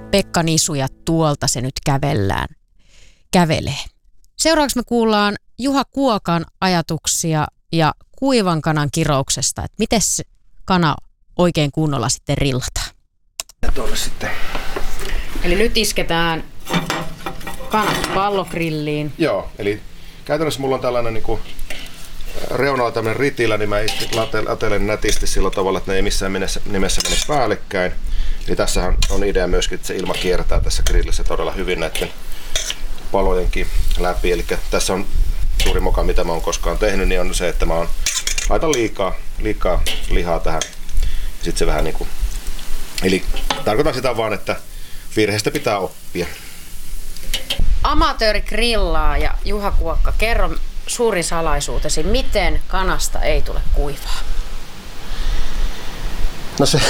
Pekka Nisu ja tuolta se nyt kävelee. Seuraavaksi me kuullaan Juha Kuokan ajatuksia ja kuivan kanan kirouksesta, että miten se kana oikein kunnolla sitten rillataan. Ja tuolle sitten. Eli nyt isketään kanat pallogrilliin. Joo, eli käytännössä mulla on tällainen niinku reunalla tämmöinen ritilä, niin mä latelen nätisti sillä tavalla, että ne ei missään nimessä mene päällekkäin. Eli tässähän on idea myöskin, että se ilma kiertää tässä grillissä todella hyvin näiden palojenkin läpi. Eli tässä on suuri moka, mitä mä oon koskaan tehnyt, niin on se, että mä laitan liikaa lihaa tähän. Ja sit se vähän niinku, eli tarkoitan sitä vaan, että virheistä pitää oppia. Amatööri grillaa ja Juha Kuokka, kerro suurin salaisuutesi, miten kanasta ei tule kuivaa? No se,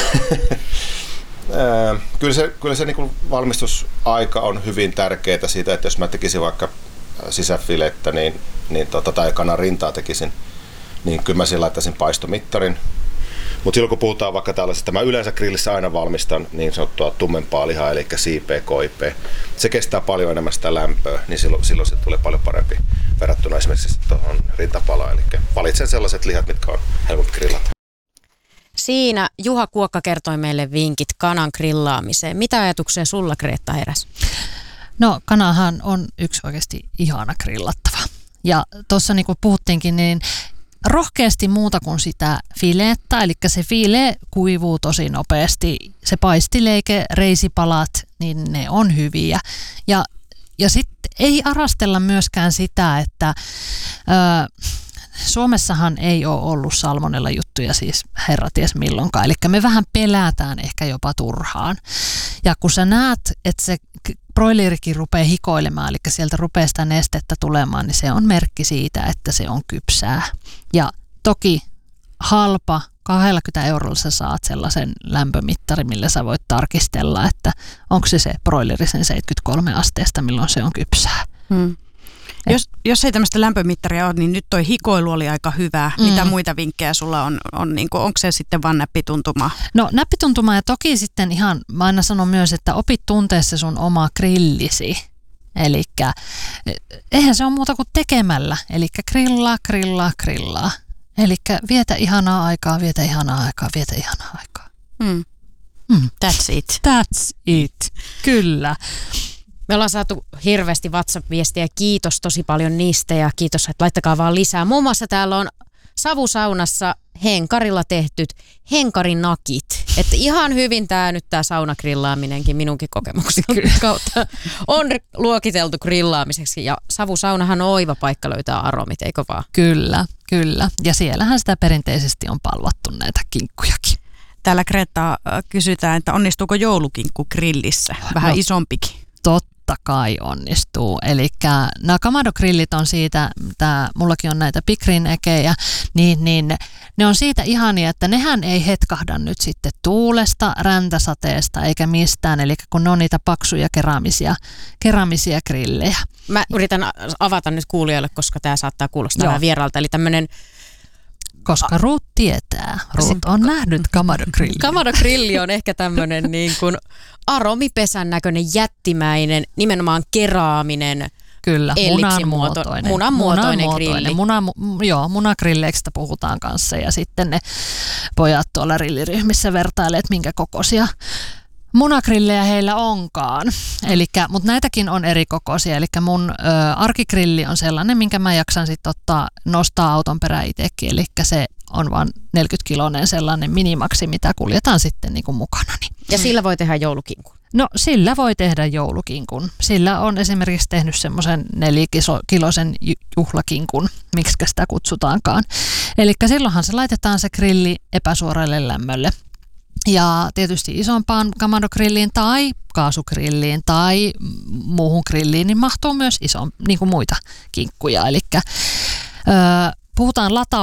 kyllä se niin valmistusaika on hyvin tärkeää siitä, että jos mä tekisin vaikka sisäfilettä tai kanan rintaa tekisin, niin kyllä mä siihen laittaisin paistomittarin. Mutta silloin kun puhutaan vaikka tällaisesta, mä yleensä grillissä aina valmistan niin sanottua tummempaa lihaa, eli siipeä, koipea. Se kestää paljon enemmän sitä lämpöä, niin silloin se tulee paljon parempi verrattuna esimerkiksi tuohon rintapalaan. Eli valitsen sellaiset lihat, mitkä on helpompi grillata. Siinä Juha Kuokka kertoi meille vinkit kanan grillaamiseen. Mitä ajatuksia sulla, Greta, heräsi? No, kanahan on yksi oikeasti ihana grillattava. Ja tuossa niin kuin puhuttiinkin, niin rohkeasti muuta kuin sitä filettä, eli se file kuivuu tosi nopeasti. Se paistileike, reisipalat, niin ne on hyviä. Ja sitten ei arastella myöskään sitä, että Suomessahan ei ole ollut salmonella juttuja siis herraties milloinkaan, eli me vähän pelätään ehkä jopa turhaan. Ja kun sä näet, että se broilerikin rupeaa hikoilemaan, eli sieltä rupeaa sitä nestettä tulemaan, niin se on merkki siitä, että se on kypsää. Ja toki halpa, 20 € sä saat sellaisen lämpömittarin, millä sä voit tarkistella, että onko se broileri sen 73 asteesta, milloin se on kypsää. Jos ei tämmöistä lämpömittaria ole, niin nyt toi hikoilu oli aika hyvä. Mitä muita vinkkejä sulla on niin kuin, onko se sitten vaan näppituntuma? No näppituntuma ja toki sitten ihan, mä aina sanon myös, että opit tuntea se sun oma grillisi. Elikkä eihän se ole muuta kuin tekemällä. Elikkä grillaa. Elikkä vietä ihanaa aikaa. That's it. Kyllä. Me ollaan saatu hirveästi WhatsApp-viestiä. Kiitos tosi paljon niistä ja kiitos, että laittakaa vaan lisää. Muun muassa täällä on savusaunassa henkarilla tehtyt henkarinakit. Että ihan hyvin tää saunagrillaaminenkin minunkin kokemuksien kautta on luokiteltu grillaamiseksi. Ja savusaunahan on oiva paikka löytää aromit, eikö vaan? Kyllä. Ja siellähän sitä perinteisesti on palvattu näitä kinkkujakin. Täällä Greta kysytään, että onnistuuko joulukinkku grillissä? Vähän isompikin. Totta kai onnistuu. Eli nämä Kamado-grillit on siitä, mullakin on näitä pikrinekejä, niin ne on siitä ihania, että nehän ei hetkahda nyt sitten tuulesta, räntäsateesta eikä mistään. Eli kun ne on niitä paksuja keramisia grillejä. Mä yritän avata nyt kuulijoille, koska tämä saattaa kuulostaa vähän vieraalta. Eli tämmöinen koska Ruut tietää. Ruut on nähnyt Kamado-grillin. Kamado-grilli on ehkä tämmöinen niin kuin aromipesän näköinen jättimäinen, nimenomaan keraaminen, kyllä, munanmuotoinen grilli. Munagrilleistä puhutaan kanssa ja sitten ne pojat tuolla grilliryhmissä vertailee, että minkä kokoisia munagrillejä heillä onkaan. Mutta näitäkin on eri kokoisia. Eli mun arkigrilli on sellainen, minkä mä jaksan sitten nostaa auton perään itsekin. Eli se on vain 40-kiloinen sellainen minimaksi, mitä kuljetaan sitten niin kuin mukanani. Ja sillä voi tehdä joulukinkun? No sillä voi tehdä joulukinkun. Sillä on esimerkiksi tehnyt semmoisen 4-kilosen juhlakinkun, miksi sitä kutsutaankaan. Eli silloinhan se laitetaan se grilli epäsuoralle lämmölle. Ja tietysti isompaan Kamado-grilliin tai kaasugrilliin tai muuhun grilliin niin mahtuu myös niin kuin muita kinkkuja. Eli puhutaan